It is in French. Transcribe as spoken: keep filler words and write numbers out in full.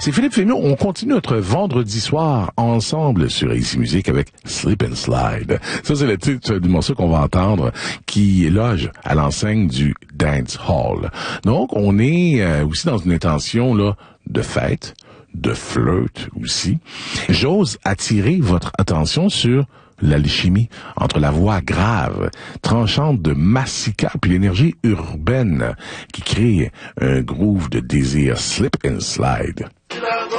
C'est Philippe Fémio. On continue notre vendredi soir ensemble sur Ici Musique avec Slip and Slide. Ça, c'est le titre du morceau qu'on va entendre qui loge à l'enseigne du Dance Hall. Donc, on est euh, aussi dans une intention là de fête, de flirt aussi. J'ose attirer votre attention sur l'alchimie entre la voix grave, tranchante de Massika puis l'énergie urbaine qui crée un groove de désir. Slip and Slide.